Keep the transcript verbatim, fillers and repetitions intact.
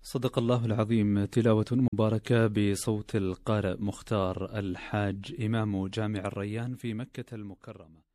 صدق الله العظيم. تلاوة مباركة بصوت القارئ مختار الحاج إمام جامع الريان في مكة المكرمة.